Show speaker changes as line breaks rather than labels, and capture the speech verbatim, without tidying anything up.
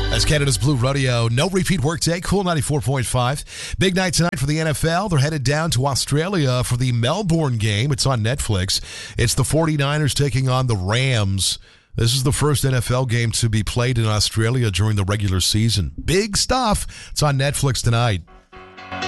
That's Canada's Blue Rodeo. No repeat workday. Cool ninety-four point five. Big night tonight for the N F L. They're headed down to Australia for the Melbourne game. It's on Netflix. It's the 49ers taking on the Rams. This is the first N F L game to be played in Australia during the regular season. Big stuff. It's on Netflix tonight.